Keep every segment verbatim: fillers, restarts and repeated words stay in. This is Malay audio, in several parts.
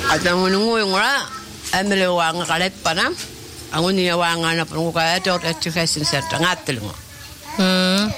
Atang nungui ngora, ambil wang kalet panam, angun ni wang anak penunggu kaya tu education center ngatil ngo. Hmm.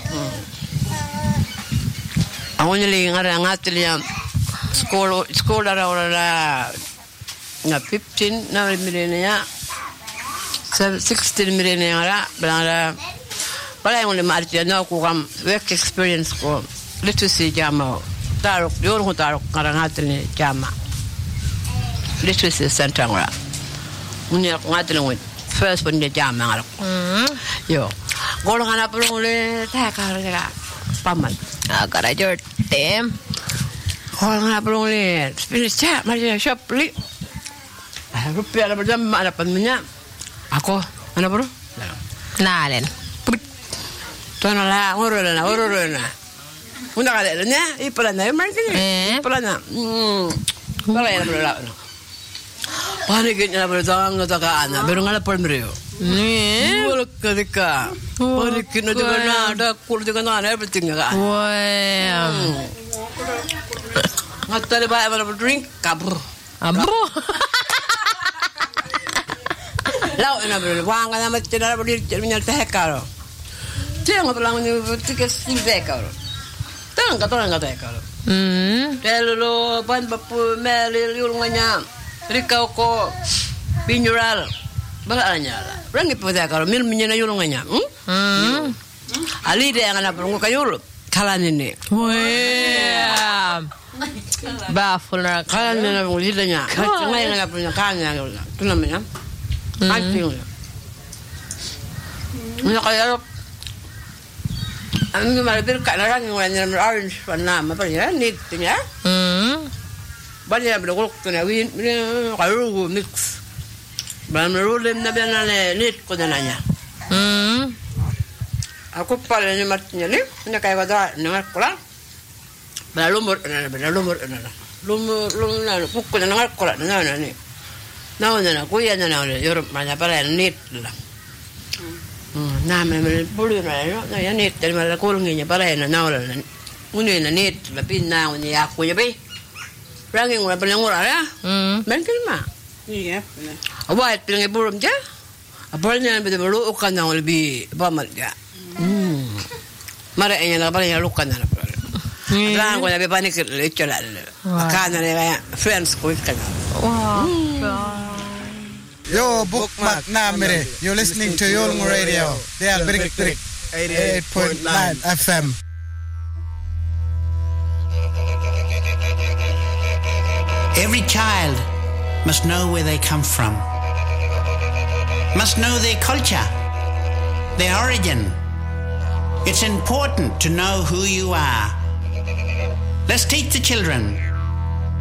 Angun ni ngara ngatil yang sekolah sekolah orang la, na fifteen na milenia, sixteen milenia la, belara. Kalau yang lima arti na aku kam work experience ko literacy jama, taruk diorang ko taruk ngara ngatil ni jama. Literacy center ngora. Unya ngatil ngoi first pun dia jam ngara. Hmm. Yo. Golong ana perlu le tak kar jaga paman. Agar aja tem. Golong ana perlu le finish chat mari shop li. Ah rupiah ada berjam ada pannya. Aku ana perlu. Nalen. Tuan lah ngorona ngorona. Unda kale nya ipalana mari ni. Ipalana. Hmm. Kalau yang berlaku. Paniknya berdatang ke anak, baru ngala permeriu. Ni, boleh ketika paniknya juga ada, kul juga ada, everything kan. Wah, ngatar baik mana drink kabur. Abro. Lau ina beri, wang kan amat cedera beri menyal teh karo. Jangan pulang ni tiket sim teh karo. Tang kata orang kata karo. Hmm. Telo ban bapu melil yulungnya. Rikau ko pinjural balanya lah. Orang itu pada kalau mil menyana yulungnya. Hmm. Ali dia yang anak perlu kayul kalan ini. Wah. Baful nak kalan ini perlu lidahnya. Macam mana yang punya kalannya itu namanya. Anjing. Mana kaya Ami malah berkat orang yang orange warna apa ya ni tu ya. Hmm. Banyak bergolok tu ni win kalau mix. Banyak rolling na biar nane ni kau nanya. Hmm. Aku paling ni macamnya ni, ni kayak kata nengar kola. Banyak lumur, banyak lumur, lumur lumur nana pukul nengar kola nana nana ni. Nana nana kuya nana ni, Europe mana paling ni lah. Nah, memang boleh lah. Nah, yang ni tadi malah kurangnya paling nana lah. Uni nana ni, tapi nana uni aku je be. Orang yang orang paling murah ya, mungkin mah. Iya. Awak pilih burung je, apalnya betul betul ukan yang lebih bamat je. Mara yang nak paling lukan yang apa? Orang kau lebih panik leceh lah. Makan yang kayak friends kau ikan. Wow. Yo, bookmark namere. You're listening to Yolngu Radio. They are Brick Brick eighty-eight point nine F M. Every child must know where they come from, must know their culture, their origin. It's important to know who you are. Let's teach the children